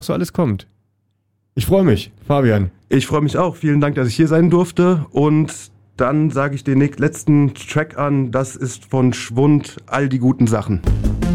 so alles kommt. Ich freue mich, Fabian. Ich freue mich auch. Vielen Dank, dass ich hier sein durfte. Und dann sage ich den letzten Track an. Das ist von Schwund, all die guten Sachen.